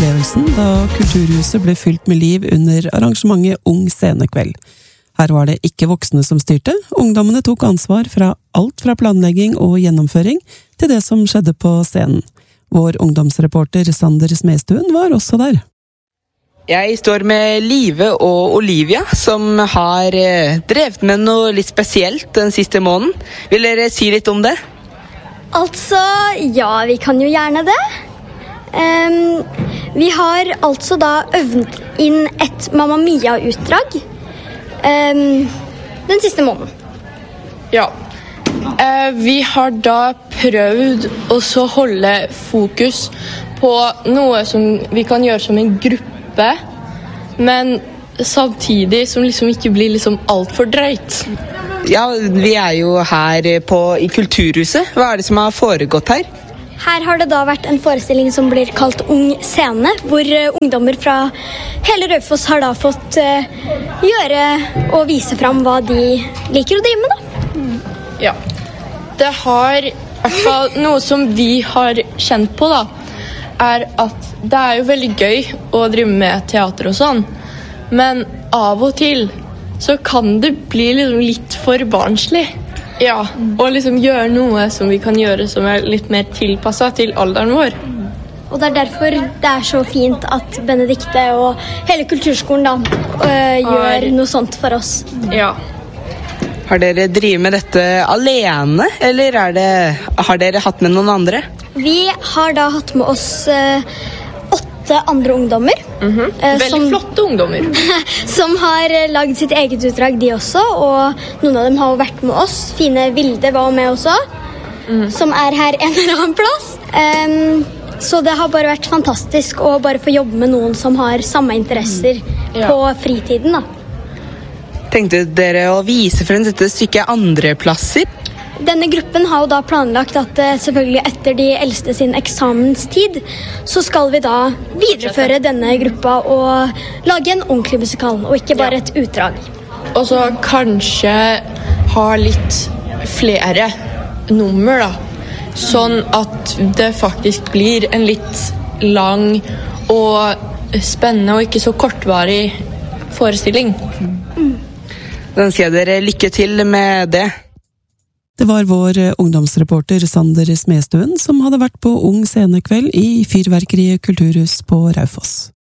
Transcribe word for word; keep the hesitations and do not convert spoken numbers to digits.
opplevelsen da Kulturhuset ble fylt med liv under arrangementet Ung Scenekveld. Her var det ikke voksne som styrte, ungdommene tok ansvar fra alt fra planlegging og gjennomføring til det som skjedde på scenen. Vår ungdomsreporter Sander Smestuen var også der. Jeg står med Live og Olivia, som har drevet med noe litt spesielt den siste måneden. Vil dere si litt om det? Altså, ja, vi kan jo gjerne det. Um, vi har altså da øvd inn et Mamma Mia-utdrag um, den siste måneden. Ja, uh, vi har da prøvd å så holde fokus på noe som vi kan gjøre som en gruppe, men samtidig som liksom ikke blir liksom alt for drøyt. Ja, vi er jo her på, i Kulturhuset. Hva er det som har foregått her? Her har det da vært en forestilling som blir kalt Ung Scene, hvor uh, ungdommer fra hele Raufoss har da fått uh, gjøre og vise fram hva de liker å drive med da. Ja, det har i hvert fall noe som vi har kjent på da, er at det er jo veldig gøy å drive med teater og sånn, men av og til så kan det bli liksom litt for barnslig. Ja, og liksom gjøre noe som vi kan gjøre som er litt mer tilpasset til alderen vår. Og det er derfor det er så fint at Benedikte og hele kulturskolen da øh, gjør er... noe sånt for oss. Ja. Har dere drivet med dette alene, eller er det, har dere hatt med noen andre? Vi har da hatt med oss øh, åtte andre ungdommer. Mm-hmm. Veldig som, flotte ungdommer. Som har lagd sitt eget utdrag, de også, og noen av dem har vært med oss. Fine Vilde var med også, mm. som er her en eller annen plass. Um, så det har bare vært fantastisk å bare få jobbe med noen som har samme interesser mm. ja. På fritiden da. Tenkte dere å vise frem dette stykket andre plasser? Denne gruppen har jo da planlagt at selvfølgelig etter de eldste sin eksamenstid så skal vi da videreføre denne gruppa og lage en ordentlig musikal, og ikke bare et utdrag. Og så kanskje ha litt flere nummer da, sånn at det faktisk blir en litt lang og spennende og ikke så kortvarig forestilling. Mm. Da ønsker jeg dere lykke til med det. Det var vår ungdomsreporter Sander Smestuen som hadde vært på Ung Scenekveld i Fyrverkeriet Kulturhus på Raufoss.